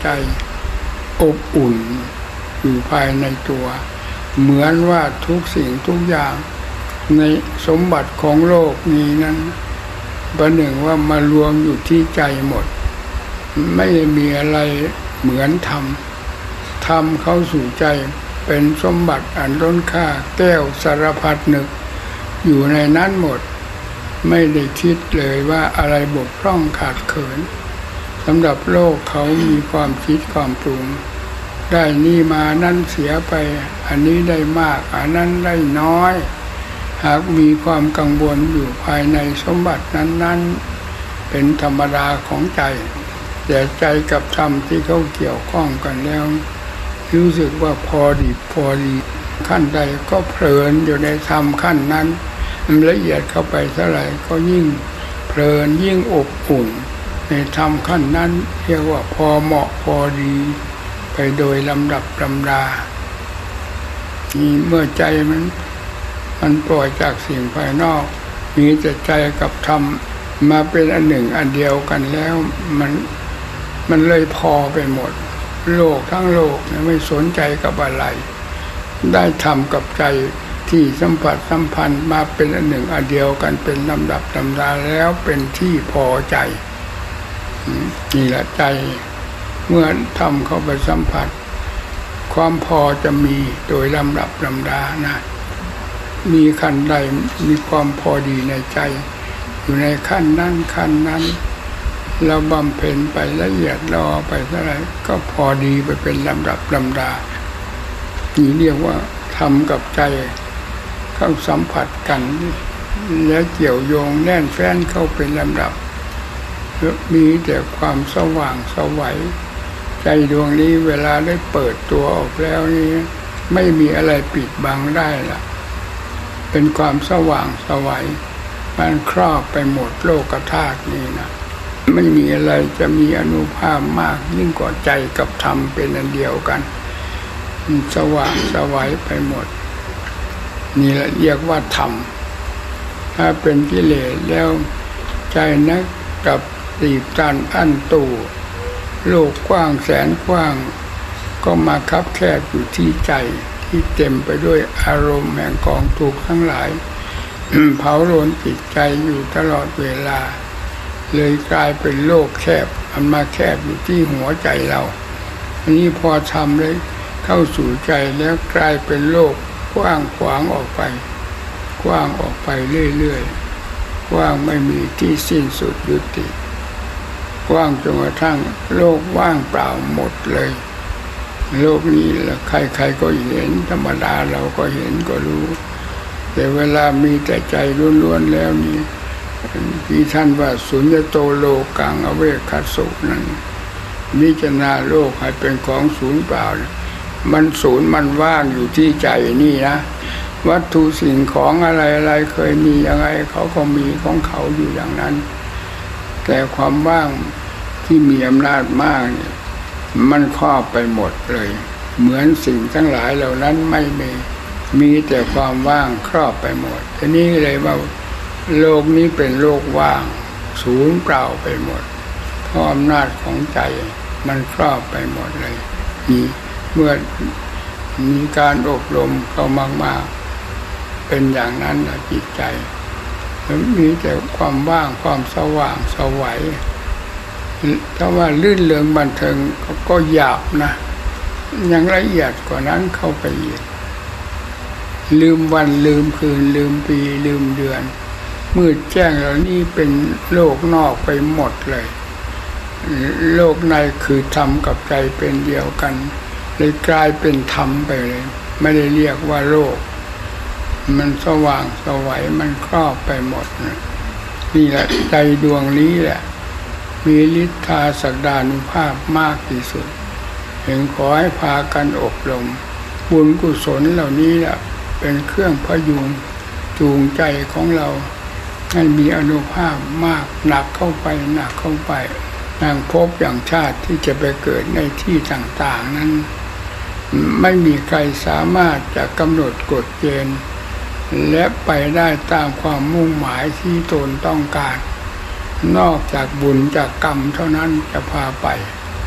ใจอบอุ่นอยู่ภายในตัวเหมือนว่าทุกสิ่งทุกอย่างในสมบัติของโลกนี้นั้นประหนึ่งว่ามารวมอยู่ที่ใจหมดไม่มีอะไรเหมือนธรรมเข้าสู่ใจเป็นสมบัติอันล้นค่าแก้วสารพัดนึกอยู่ในนั้นหมดไม่ได้คิดเลยว่าอะไรบกพร่องขาดเขินสำหรับโลกเขามีความคิดความปรุงได้นี่มานั่นเสียไปอันนี้ได้มากอันนั้นได้น้อยหากมีความกังวลอยู่ภายในสมบัตินั้นๆเป็นธรรมดาของใจแต่ใจกับธรรมที่เขาเกี่ยวข้องกันแล้วรู้สึกว่าพอดีขั้นใดก็เพลินอยู่ในธรรมขั้นนั้นมันละเอียดเข้าไปเท่าไหร่ก็ยิ่งเพลินยิ่งอบอุ่นในธรรมขั้นนั้นเรียกว่าพอเหมาะพอดีไปโดยลำดับลำดานี่เมื่อใจมันปล่อยจากสิ่งภายนอกมีแต่ใจกับธรรมมาเป็นอันหนึ่งอันเดียวกันแล้วมันเลยพอไปหมดโลกทั้งโลกไม่สนใจกับอะไรได้ทำกับใจที่สัมผัสสัมพันธ์มาเป็นอันหนึ่งอันเดียวกันเป็นลำดับลำดาแล้วเป็นที่พอใจนี่แหละใจเมื่อทำเข้าไปสัมผัสความพอจะมีโดยลำดับลำดานะมีขั้นใดมีความพอดีในใจอยู่ในขั้นนั้นเราบำเพ็ญไปละเอียดรอไปเท่าไหร่ก็พอดีไปเป็นลำดับลำดานี่เรียกว่าทำกับใจเข้าสัมผัสกันและเกี่ยวโยงแน่นแฟ้นเข้าเป็นลำดับมีแต่ความสว่างสวัยใจดวงนี้เวลาได้เปิดตัวออกแล้วนี่ไม่มีอะไรปิดบังได้ล่ะเป็นความสว่างสวัยมันครอบไปหมดโลกธาตุนี้นะไม่มีอะไรจะมีอานุภาพมากยิ่งกว่าใจกับธรรมเป็นอันเดียวกันสว่างสวัยไปหมดนี่แหละเรียกว่าธรรมถ้าเป็นกิเลสแล้วใจนักกับตีบตันอั้นตู่โลกกว้างแสนกว้างก็มาคับแคบอยู่ที่ใจที่เต็มไปด้วยอารมณ์แห่งกองทุกข์ทั้งหลาย เผาโลนจิตใจอยู่ตลอดเวลาเลยกลายเป็นโลกแคบมันมาแคบอยู่ที่หัวใจเราอันนี้พอทำเลยเข้าสู่ใจแล้วกลายเป็นโลกกว้างขวางออกไปกว้างออกไปเรื่อยๆกว้างไม่มีที่สิ้นสุดยุติกว้างจนกระทั่งโลกว่างเปล่าหมดเลยโลกนี้แล้วใครๆก็เห็นธรรมดาเราก็เห็นก็รู้แต่เวลามีแต่ใจล้วนๆแล้วนี่ที่ท่านว่าสุญญโตโลกังอเวคัสสุนั้นนิจนาโลกให้เป็นของศูนย์เปล่ามันศูนย์มันว่างอยู่ที่ใจนี่นะวัตถุสิ่งของอะไรๆเคยมียังไงเขาก็มีของเขาอยู่อย่างนั้นแต่ความว่างที่มีอำนาจมากเนี่ยมันครอบไปหมดเลยเหมือนสิ่งทั้งหลายเหล่านั้นไม่มีแต่ความว่างครอบไปหมดทีนี้เลยว่าโลกนี้เป็นโลกว่างศูนย์เปล่าไปหมดเพราะอำนาจของใจมันครอบไปหมดเลยนี่เมื่อมีการอบรมเข้ามากๆเป็นอย่างนั้นนะจิตใจแล้วมีแต่ความว่างความสว่างสวัยถ้าว่าลื่นเริงบันเทิงก็หยาบนะยังละเอียดกว่านั้นเข้าไปอีกลืมวันลืมคืนลืมปีลืมเดือนมืดแจ้งเหล่านี้เป็นโลกนอกไปหมดเลยโลกในคือธรรมกับใจเป็นเดียวกันเลยกลายเป็นธรรมไปเลยไม่ได้เรียกว่าโลกมันสว่างสวัยมันครอบไปหมดนี่แหละใจดวงนี้แหละมีฤทธาศักดานุภาพมากที่สุดเห็นขอให้พากันอบรมบุญกุศลเหล่านี้แหละเป็นเครื่องพยุงจูงใจของเราให้มีอานุภาพมากหนักเข้าไปอย่างภพอย่างชาติที่จะไปเกิดในที่ต่างๆนั้นไม่มีใครสามารถจะกำหนดกฎเกณฑ์และไปได้ตามความมุ่งหมายที่ตนต้องการนอกจากบุญจากกรรมเท่านั้นจะพาไป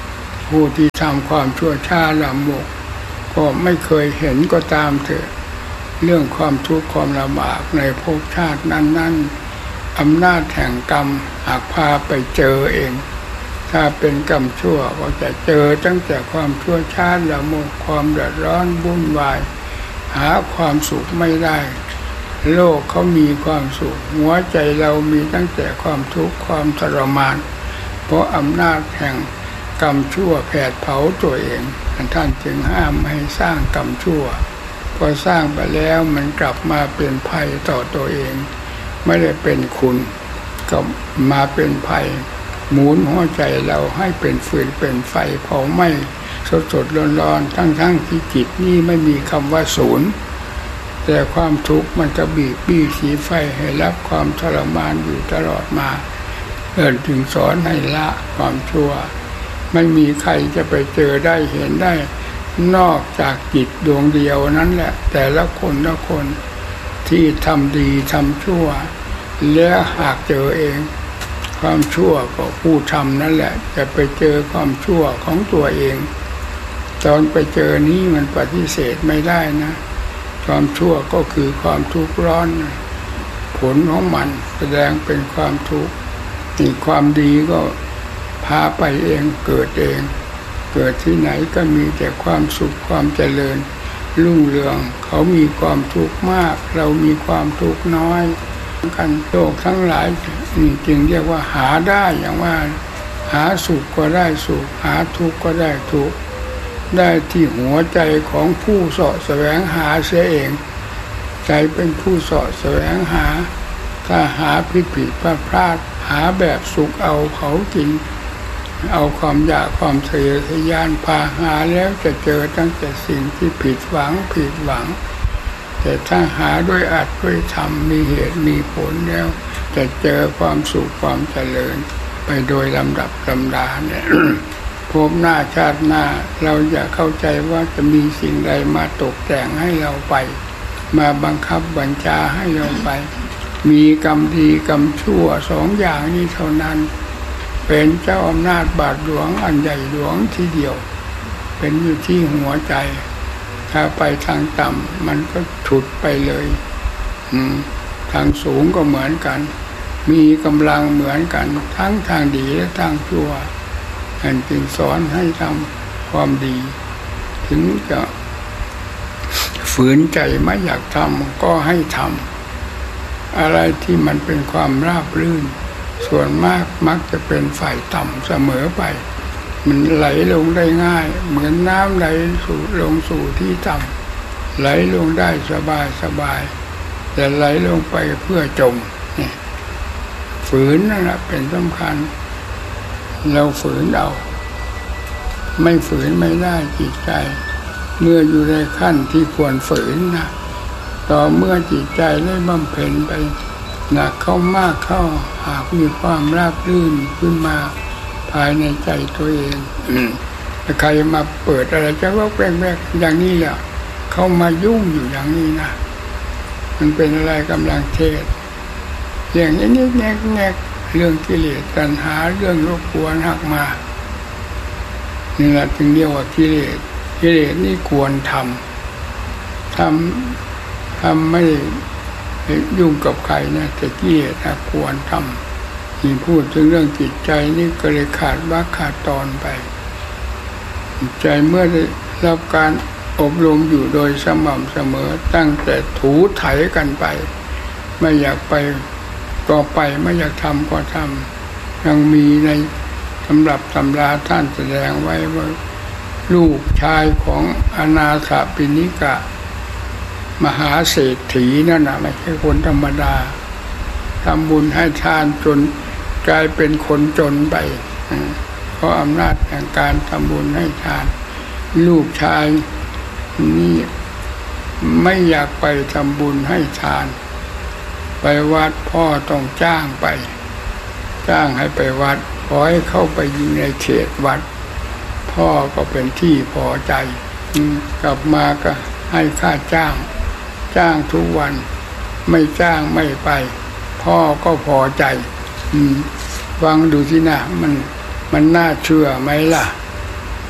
ผู้ที่ทำความชั่วช้าละโมบก็ไม่เคยเห็นก็ตามเถอะเรื่องความทุกข์ความลำบากในภพชาตินั้นๆอำนาจแห่งกรรมหากพาไปเจอเองถ้าเป็นกรรมชั่วก็จะเจอตั้งแต่ความชั่วช้าละโมบความเดือดร้อนวุ่นวายหาความสุขไม่ได้โลกเขามีความสุขหัวใจเรามีตั้งแต่ความทุกข์ความทรมานเพราะอำนาจแห่งกรรมชั่วแผดเผาตัวเองท่านจึงห้ามไม่ให้สร้างกรรมชั่วพอสร้างไปแล้วมันกลับมาเป็นภัยต่อตัวเองไม่ได้เป็นคุณก็มาเป็นภัยหมุนหัวใจเราให้เป็นฟืนเป็นไฟเผาไหม้สดๆร้อนๆทั้งที่จิตนี่ไม่มีคำว่าศูนย์แต่ความทุกข์มันก็บีบบี้สีไฟให้รับความทรมานอยู่ตลอดมาจึงสอนให้ละความชั่วไม่มีใครจะไปเจอได้เห็นได้นอกจากจิตดวงเดียวนั้นแหละแต่ละคนที่ทำดีทำชั่วแล้วหากเจอเองความชั่วก็ผู้ทำนั่นแหละจะไปเจอความชั่วของตัวเองตอนไปเจอนี้มันปฏิเสธไม่ได้นะความชั่วก็คือความทุกข์ร้อนผลของมันแสดงเป็นความทุกข์นี่ความดีก็พาไปเองเกิดเองเกิดที่ไหนก็มีแต่ความสุขความเจริญรุ่งเรืองเขามีความทุกข์มากเรามีความทุกข์น้อยกันโลกทั้งหลายนี่จึงเรียกว่าหาได้อย่างว่าหาสุขก็ได้สุขหาทุกข์ก็ได้ทุกข์ได้ที่หัวใจของผู้เสาะแสวงหาเสียเองใจเป็นผู้เสาะแสวงหาถ้าหาผิดพลาดหาแบบสุขเอาเผากินเอาความอยากความทะเยอทะยานพาหาแล้วจะเจอตั้งแต่สิ่งที่ผิดหวังแต่ถ้าหาด้วยอัดด้วยธรรมมีเหตุมีผลแล้วจะเจอความสุขความเจริญไปโดยลำดับลำดาเนี่ย พบหน้าชาติหน้าเราอย่าเข้าใจว่าจะมีสิ่งใดมาตกแต่งให้เราไปมาบังคับบัญชาให้เราไปมีกรรมดีกรรมชั่วสองอย่างนี้เท่านั้นเป็นเจ้าอำนาจบาทหลวงอันใหญ่หลวงทีเดียวเป็นอยู่ที่หัวใจถ้าไปทางต่ำมันก็ฉุดไปเลยทางสูงก็เหมือนกันมีกำลังเหมือนกันทั้งทางดีและทางชั่วท่านจึงสอนให้ทำความดีถึงจะฝืนใจไม่อยากทำก็ให้ทำอะไรที่มันเป็นความราบรื่นส่วนมากมักจะเป็นฝ่ายต่ำเสมอไปมันไหลลงได้ง่ายเหมือนน้ำไหลลงสู่ที่ต่ำไหลลงได้สบายแต่ไหลลงไปเพื่อจมนี่ฝืนนั่นแหละเป็นสำคัญเราฝืนเอาไม่ฝืนไม่ได้จิตใจเมื่ออยู่ในขั้นที่ควรฝืนนะต่อเมื่อจิตใจได้บำเพ็ญไปหนักเข้ามากเข้าหากมีความราบรื่นขึ้นมาภายในใจตัวเองใครมาเปิดอะไรจะว่าแปลกๆอย่างนี้แหละเขามายุ่งอยู่อย่างนี้นะมันเป็นอะไรกำลังเทศอย่างนี้แงกเรื่องกิเลสตัณหาเรื่องรบกวนหักมานี่แหละจึงเรียกว่ากิเลสนี่ควรทำไม่ยุ่งกับใครนะแต่กิเลสควรทำที่พูดถึงเรื่องจิตใจนี่ก็เลยขาดตอนไปใจเมื่อได้รับการอบรมอยู่โดยสม่ำเสมอตั้งแต่ถูไถกันไปไม่อยากไปก็ไปไม่อยากทำก็ทำยังมีในสำหรับตำราท่านแสดงไว้ว่าลูกชายของอนาถปิณกะมหาเศรษฐีนั่นน่ะไม่ใช่คนธรรมดาทำบุญให้ทานจนกลายเป็นคนจนไปเพราะอำนาจแห่งการทำบุญให้ทานลูกชายนี่ไม่อยากไปทำบุญให้ทานไปวัดพ่อต้องจ้างให้ไปวัดขอให้เข้าไปอยู่ในเขตวัดพ่อก็เป็นที่พอใจกลับมาก็ให้ค่าจ้างทุกวันไม่จ้างไม่ไปพ่อก็พอใจฟังดูที่น่ะมันน่าเชื่อไหมล่ะ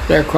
แต่